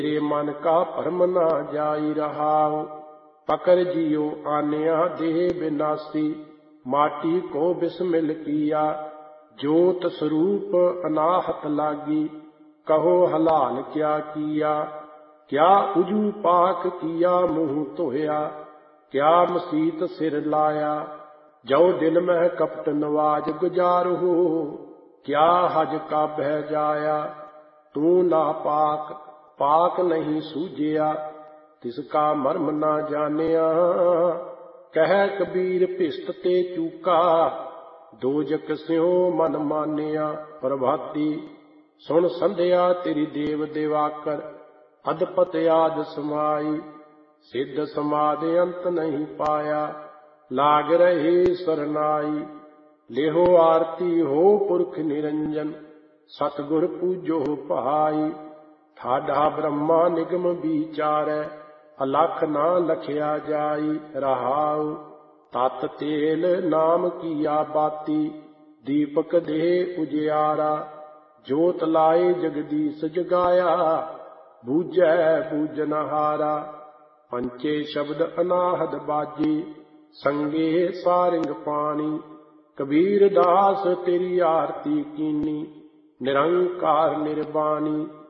तेरे मन का भरम न जाई रहाओ। पकड़ जियो आन्या देह विनाशी, माटी को बिस्मिल किया। ज्योत स्वरूप अनाहत लागी, कहो हलाल क्या किया। क्या उजू पाक किया मुँह धोया, क्या मसीत सिर लाया। जो दिल में कपट नवाज गुजार हो, क्या हज का बह जाया। तू ना पाक पाक नहीं सूझिया, तिसका मर्म ना जानिया। कह कबीर भिष्ट ते चूका, दोजक स्यों मन मानिया। प्रभाती सुन संध्या तेरी देव देवाकर, अदपत आद समाई। सिद्ध समाधि अंत नहीं पाया, लाग रहे सरनाई। लेहो आरती हो पुरख निरंजन, सतगुर पूजो पहाई। ठाडा ब्रह्मा निगम विचारै, अलख ना लखिया जाई। रहाउ तत तेल नाम किया बाती, दीपक दे उजियारा। जोत लाए जगदीश जगाया, बूझै बूझनहारा। पंचे शब्द अनाहद बाजी, संगे सारिंग पानी। कबीर दास तेरी आरती कीनी, निरंकार निर्वाणी।